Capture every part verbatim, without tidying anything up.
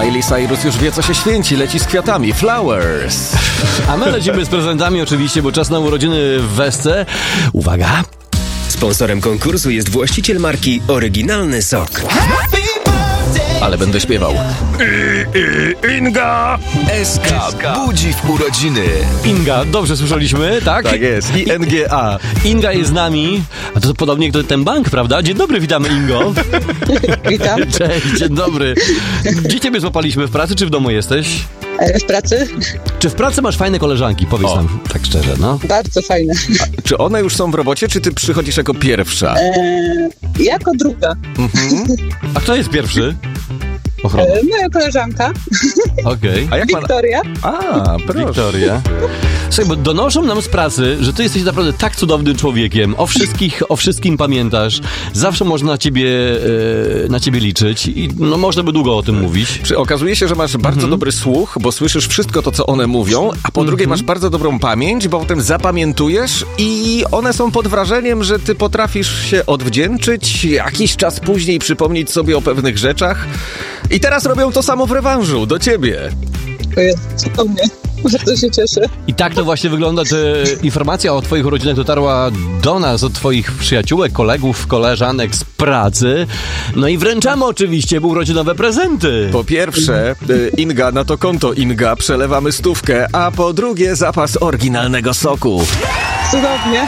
Miley Cyrus już wie, co się święci, leci z kwiatami. Flowers. A my lecimy z prezentami oczywiście, bo czas na urodziny w Wesce. Uwaga! Sponsorem konkursu jest właściciel marki Oryginalny Sok. Ale będę śpiewał. I, i, Inga! S K budzi w urodziny. Inga, dobrze słyszeliśmy, tak? Tak jest, I N G A. Inga jest z nami, a to podobnie jak ten bank, prawda? Dzień dobry, witamy Ingo. Witam. Cześć, dzień dobry. Gdzie ciebie złapaliśmy, w pracy czy w domu jesteś? W pracy? Czy w pracy masz fajne koleżanki? Powiedz O. nam tak szczerze, no. Bardzo fajne. A, czy one już są w robocie, czy ty przychodzisz jako pierwsza? Eee, jako druga. A kto jest pierwszy? Ochrona. Eee, moja koleżanka, Okej. A jak ma... Wiktoria. A, proszę. Wiktoria. Słuchaj, bo donoszą nam z pracy, że ty jesteś naprawdę tak cudownym człowiekiem. O wszystkich, o wszystkim pamiętasz. Zawsze można na ciebie, e, na ciebie liczyć i no można by długo o tym mówić. Czy okazuje się, że masz bardzo dobry słuch, bo słyszysz wszystko to, co one mówią, a po drugie masz bardzo dobrą pamięć, bo potem zapamiętujesz i one są pod wrażeniem, że ty potrafisz się odwdzięczyć, jakiś czas później przypomnieć sobie o pewnych rzeczach i teraz robią to samo w rewanżu, do ciebie. Dziękuję. Cudownie. Bardzo się cieszę. I tak to właśnie wygląda, że informacja o twoich urodzinach dotarła do nas, od twoich przyjaciółek, kolegów, koleżanek z pracy. No i wręczamy oczywiście urodzinowe prezenty. Po pierwsze, y, Inga, na to konto Inga przelewamy stówkę, a po drugie zapas oryginalnego soku. Cudownie.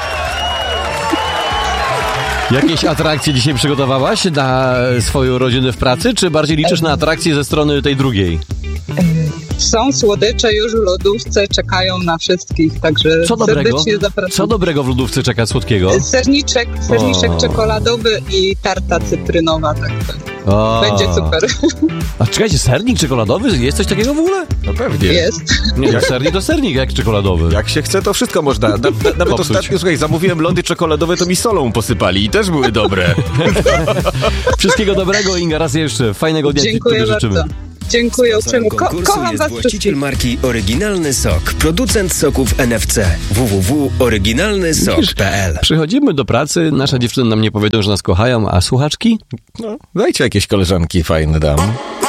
Jakieś atrakcje dzisiaj przygotowałaś na swoje urodziny w pracy, czy bardziej liczysz na atrakcje ze strony tej drugiej? Są słodycze już w lodówce, czekają na wszystkich, także Co dobrego? serdecznie zapraszam. Co dobrego w lodówce czeka słodkiego? Serniczek, serniczek O. czekoladowy i tarta cytrynowa, tak, tak. O. Będzie super. A czekajcie, sernik czekoladowy? Jest coś takiego w ogóle? No pewnie. Jest. Nie, no, sernik to sernik, jak czekoladowy. Jak się chce, to wszystko można. Na, na, nawet Popsuć. ostatnio, słuchaj, zamówiłem lody czekoladowe, to mi solą posypali i też były dobre. Wszystkiego dobrego, Inga, raz jeszcze. Fajnego dnia Dziękuję Ci życzymy. bardzo. Dziękuję Sponsorem uprzejmie. Ko- konkursu kocham jest was właściciel wszystkich. marki Oryginalny Sok. Producent soków N F C. w w w kropka oryginalny sok kropka p l. Przychodzimy do pracy, nasza dziewczyna nam nie powiedzą, że nas kochają, a słuchaczki? No, dajcie jakieś koleżanki fajne dam.